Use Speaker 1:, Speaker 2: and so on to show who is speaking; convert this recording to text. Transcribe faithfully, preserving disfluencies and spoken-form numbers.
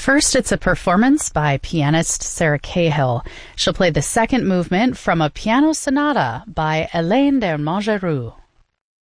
Speaker 1: First, it's a performance by pianist Sarah Cahill. She'll play the second movement from a piano sonata by Hélène de Montgeroux.